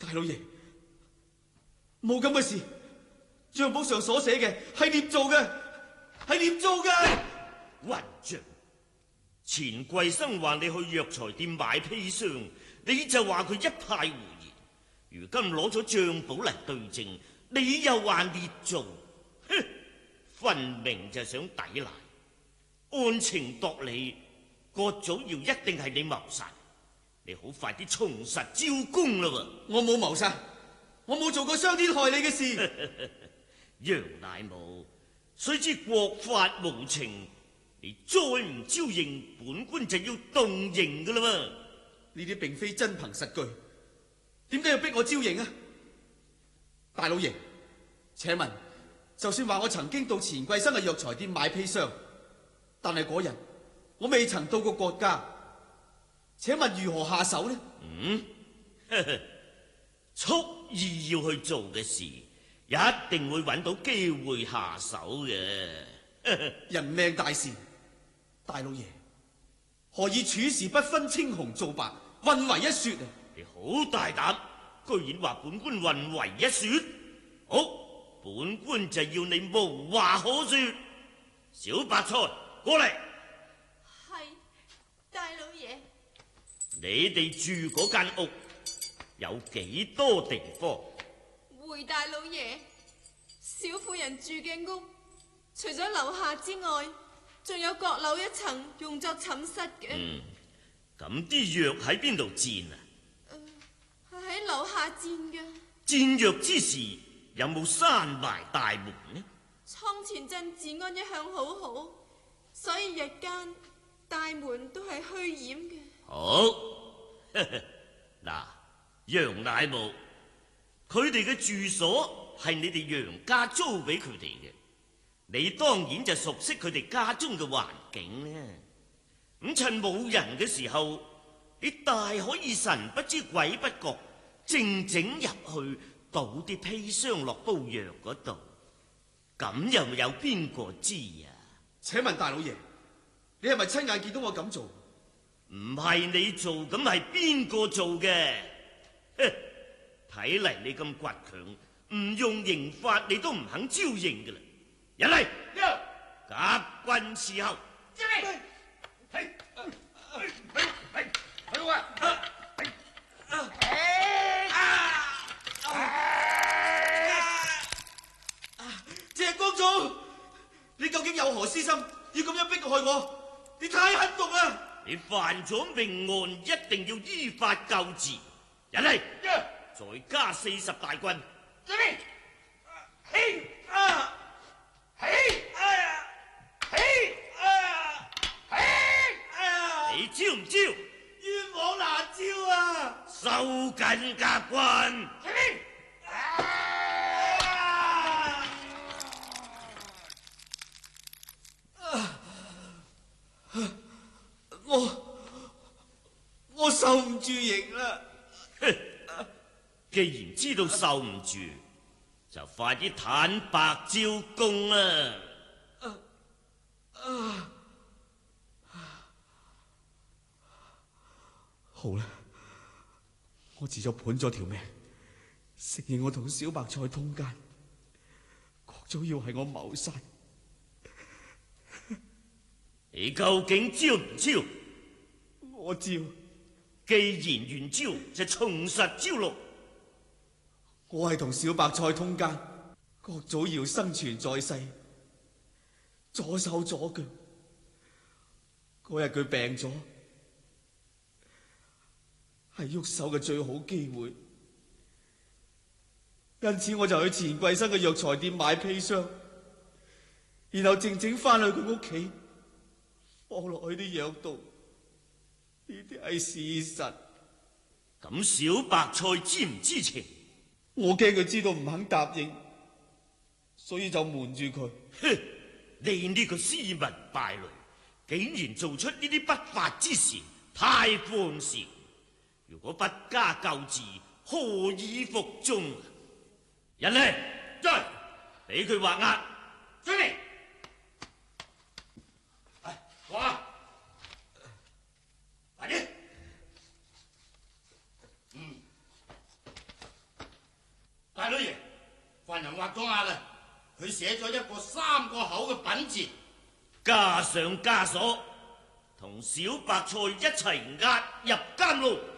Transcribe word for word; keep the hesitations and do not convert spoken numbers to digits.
大老爺，冇咁嘅事，賬簿上所寫嘅係捏造嘅，係捏造嘅。 混賬！錢貴生話你去藥材店買砒霜，你就話佢一派胡言。如今攞咗賬簿嚟對證，你又話捏造，哼！分明就想抵賴。按情度理，郭祖堯一定係你謀殺。你好快啲從實招供啦喎！ 我冇謀殺，我冇做過傷天害理嘅事。 楊乃武，雖知國法無情，你再唔招認，本官就要動刑噶啦嘛！ 呢啲並非真憑實據，點解要逼我招認啊？大老爺，請問，就算話我曾經到錢貴生嘅藥材店買砒霜，但係嗰日我未曾到過郭家，請問如何下手呢？ 嗯，蓄意要去做嘅事，一定會揾到機會下手嘅。 人命大事，大老爺何以處事不分青紅皂白，混為一說啊？ 你好大膽，居然話本官混為一說！好，本官就要你無話可說。小白菜，過嚟。 係，大老爺。 你哋住嗰間屋有幾多地方？ 回大老爺，小婦人住嘅屋，除咗樓下之外，仲有閣樓一層用作寢室嘅。 嗯，咁啲藥喺邊度煎啊？ 誒，喺樓下煎嘅。 煎藥之時有冇閂埋大門呢？ 倉前鎮治安一向好好，所以日間大門都係虛掩嘅。 好，嗱，楊乃武，佢哋嘅住所係你哋楊家租俾佢哋嘅，你當然就熟悉佢哋家中嘅環境啦。咁趁冇人嘅時候，你大可以神不知鬼不覺，靜靜入去倒啲砒霜落煲藥嗰度，咁又有邊個知啊？ 請問大老爺，你係咪親眼見到我咁做？ 唔係你做，咁係邊個做嘅？睇嚟你咁倔強，唔用刑法你都唔肯招認㗎啦！人嚟，甲軍伺候。係係係係啊！ 謝光祖，你究竟有何私心，要咁樣逼害我？你太狠毒啦！ 你犯咗命案，一定要依法究治。人嚟，再加四十大軍。準備，起啊！起啊！起啊！起啊！你招唔招？ 冤枉難招啊！ 收緊甲軍。準備。 我我受唔住刑啦！ 既然知道受唔住，就快啲坦白招供啦！ 啊啊好啦，我自咗盤咗條命，承認我同小白菜通姦，郭祖堯係我謀殺。 你究竟招唔招？ 我招。 既然願招，就從實招錄。 我係同小白菜通姦，郭祖堯生存在世，左手左腳。嗰日佢病咗，係喐手嘅最好機會，因此我就去錢貴生嘅藥材店買砒霜，然後靜靜翻去佢屋企。放落去啲藥度，呢啲係事實。 咁小白菜知唔知情？ 我驚佢知道唔肯答應，所以就瞞住佢。 哼！你呢個斯文敗類，竟然做出呢啲不法之事，太放肆！如果不加救治，何以服眾？人嚟，再俾佢畫押，出嚟！話，快啲！嗯， 犯人畫咗押啦，佢寫咗一個三個口嘅品字， 加上枷鎖，同小白菜一齊押入監牢。